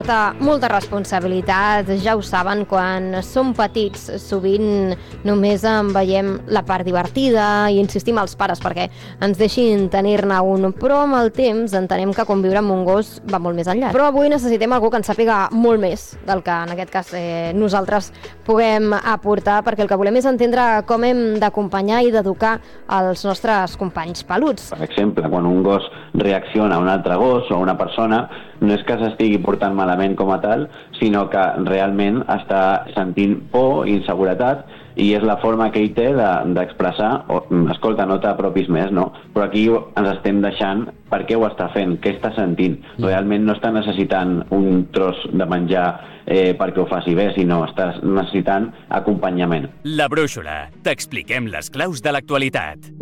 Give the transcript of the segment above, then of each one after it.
Molta responsabilitat, ja ho saben, quan som petits sovint només en veiem la part divertida i insistim als pares perquè ens deixin tenir-ne un, però amb el temps entenem que conviure amb un gos va molt més enllà. Però avui necessitem algú que ens sàpiga molt més del que en aquest cas nosaltres puguem aportar, perquè el que volem és entendre com hem d'acompanyar i d'educar els nostres companys peluts. Per exemple, quan un gos reacciona a un altre gos o a una persona, no és que s'estigui portant malament com a tal, sinó que realment està sentint por i inseguretat i és la forma que ell té d'expressar escolta, no t'apropis més, no? Però aquí ens estem deixant per què ho està fent, què està sentint. Realment no està necessitant un tros de menjar perquè ho faci bé, sinó està necessitant acompanyament. La Brúixola. T'expliquem les claus de l'actualitat.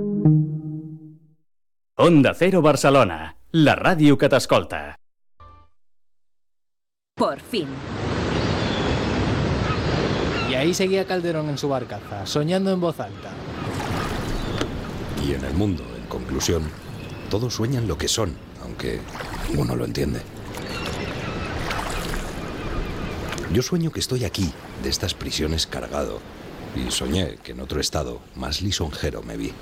Onda Cero Barcelona, la ràdio que t'escolta. Por fin. Y ahí seguía Calderón en su barcaza, soñando en voz alta. Y en el mundo, en conclusión, todos sueñan lo que son, aunque ninguno lo entiende. Yo sueño que estoy aquí, de estas prisiones cargado, y soñé que en otro estado, más lisonjero, me vi.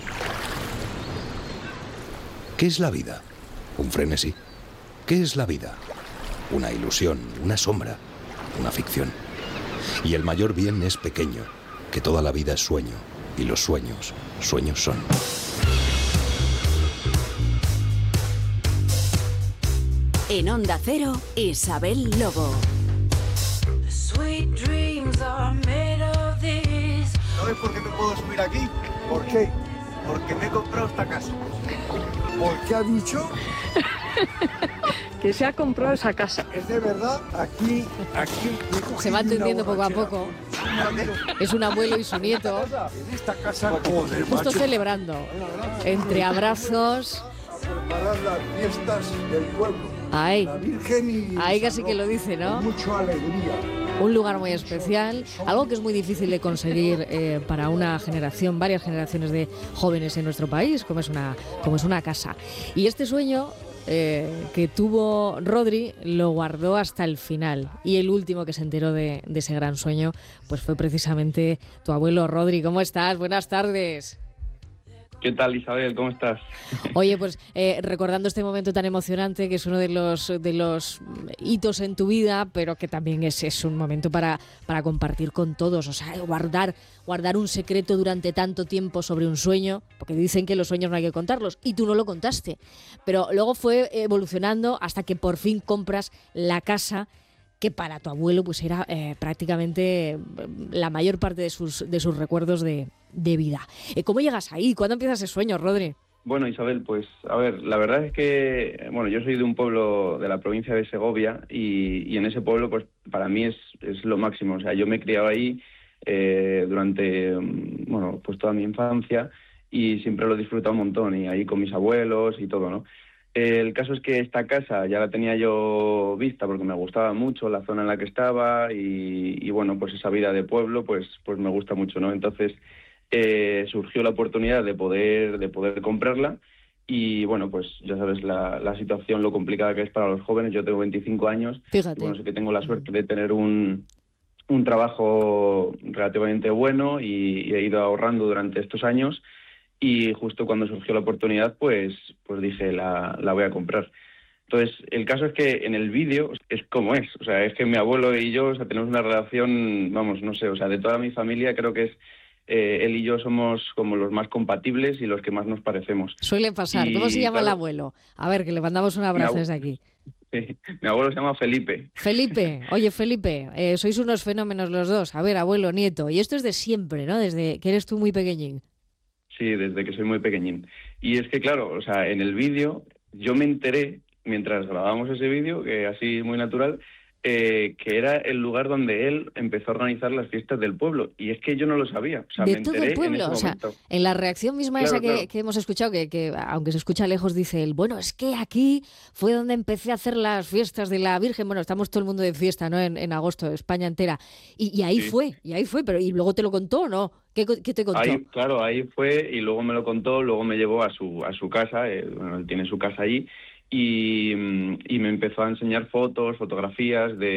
¿Qué es la vida? ¿Un frenesí? ¿Qué es la vida? Una ilusión, una sombra, una ficción. Y el mayor bien es pequeño, que toda la vida es sueño, y los sueños, sueños son. En Onda Cero, Isabel Lobo. ¿Sabes por qué me puedo subir aquí? ¿Por qué? Porque me he comprado esta casa. ¿Por qué ha dicho? Que se ha comprado esa casa. Es de verdad, aquí. Se va entendiendo poco a poco. Es un abuelo y su nieto. En esta casa, joder, justo macho. celebrando. Entre abrazos. Preparar las fiestas del pueblo. Ay, La Virgen y ahí casi que lo dice, ¿no? Con mucha alegría. Un lugar muy especial, algo que es muy difícil de conseguir para una generación, varias generaciones de jóvenes en nuestro país, como es una casa. Y este sueño que tuvo Rodri lo guardó hasta el final, y el último que se enteró de ese gran sueño pues fue precisamente tu abuelo. Rodri, ¿cómo estás? Buenas tardes. ¿Qué tal, Isabel? ¿Cómo estás? Oye, pues recordando este momento tan emocionante, que es uno de los hitos en tu vida, pero que también es un momento para compartir con todos. O sea, guardar un secreto durante tanto tiempo sobre un sueño, porque dicen que los sueños no hay que contarlos, y tú no lo contaste. Pero luego fue evolucionando hasta que por fin compras la casa que para tu abuelo pues era prácticamente la mayor parte de sus recuerdos de vida. ¿Cómo llegas ahí? ¿Cuándo empiezas ese sueño, Rodri? Bueno, Isabel, pues a ver, la verdad es que, bueno, yo soy de un pueblo de la provincia de Segovia y en ese pueblo pues para mí es lo máximo. O sea, yo me he criado ahí durante, bueno, pues toda mi infancia y siempre lo he disfrutado un montón, y ahí con mis abuelos y todo, ¿no? El caso es que esta casa ya la tenía yo vista porque me gustaba mucho la zona en la que estaba y bueno, pues esa vida de pueblo pues me gusta mucho, ¿no? Entonces surgió la oportunidad de poder comprarla y bueno, pues ya sabes la situación, lo complicada que es para los jóvenes. Yo tengo 25 años. Fíjate. Y bueno, sí que tengo la suerte de tener un trabajo relativamente bueno y he ido ahorrando durante estos años. Y justo cuando surgió la oportunidad, pues dije, la voy a comprar. Entonces, el caso es que en el vídeo es como es. O sea, es que mi abuelo y yo, o sea, tenemos una relación, vamos, no sé, o sea, de toda mi familia creo que es él y yo somos como los más compatibles y los que más nos parecemos. Suele pasar. ¿Cómo se llama el abuelo? A ver, que le mandamos un abrazo desde aquí. Sí, mi abuelo se llama Felipe. Felipe, oye Felipe, sois unos fenómenos los dos. A ver, abuelo, nieto. Y esto es de siempre, ¿no? Desde que eres tú muy pequeñín. Sí, desde que soy muy pequeñín. Y es que, claro, o sea, en el vídeo yo me enteré, mientras grabábamos ese vídeo, que así muy natural, que era el lugar donde él empezó a organizar las fiestas del pueblo. Y es que yo no lo sabía. O sea, de me todo enteré el pueblo, en ese o sea, momento. en la reacción misma Claro, esa claro. que hemos escuchado, que aunque se escucha lejos, dice él, bueno, es que aquí fue donde empecé a hacer las fiestas de la Virgen. Bueno, estamos todo el mundo de fiesta, ¿no? En agosto, España entera. Y ahí Sí. fue, pero ¿y luego te lo contó o no? ¿Qué te contó? Ahí fue y luego me lo contó, luego me llevó a su casa, bueno, él tiene su casa allí, y me empezó a enseñar fotografías de